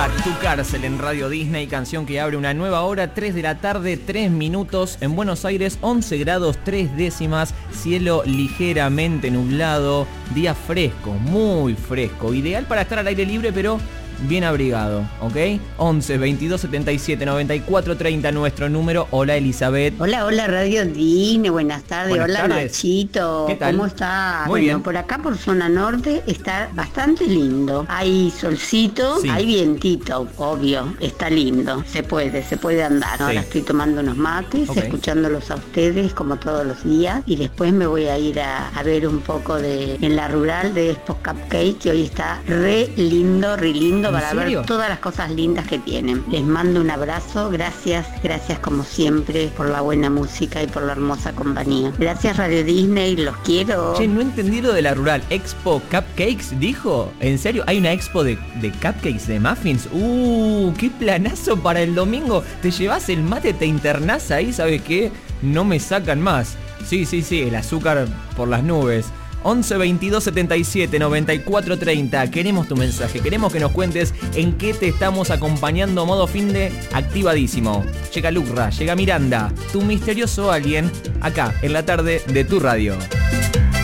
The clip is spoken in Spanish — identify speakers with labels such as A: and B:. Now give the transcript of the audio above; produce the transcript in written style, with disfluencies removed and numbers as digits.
A: Back to Cárcel en Radio Disney, canción que abre una nueva hora, 3 de la tarde, 3 minutos, en Buenos Aires, 11 grados 3 décimas, cielo ligeramente nublado, día fresco, muy fresco, ideal para estar al aire libre, pero bien abrigado, ¿ok? 11 22 77 94 30 nuestro número. Hola Elizabeth.
B: Hola Radio Disney, buenas tardes.
A: Buenas
B: Hola
A: tardes.
B: Nachito,
A: ¿Qué tal?
B: ¿Cómo está?
A: Muy bien.
B: Por acá por zona norte está bastante lindo. Hay solcito,
A: Sí.
B: hay vientito, obvio, está lindo. Se puede andar. Ahora estoy tomando unos mates,
A: Ok.
B: escuchándolos a ustedes como todos los días. Y después me voy a ir a ver un poco en la rural de Expo Cupcake, que hoy está re lindo para
A: serio?
B: ver todas las cosas lindas que tienen. Les mando un abrazo, gracias como siempre por la buena música y por la hermosa compañía. Gracias Radio Disney, los quiero.
A: Che, no entendí lo de la rural. Expo Cupcakes, dijo. ¿En serio? ¿Hay una expo de cupcakes, de muffins? ¡Qué planazo para el domingo! Te llevas el mate, te internás ahí, ¿sabes qué? No me sacan más. Sí, el azúcar por las nubes. 11 22 77 94 30. Queremos tu mensaje, queremos que nos cuentes en qué te estamos acompañando. Modo fin de activadísimo. Llega Lucra, llega Miranda, tu misterioso alguien, acá en la tarde de tu radio.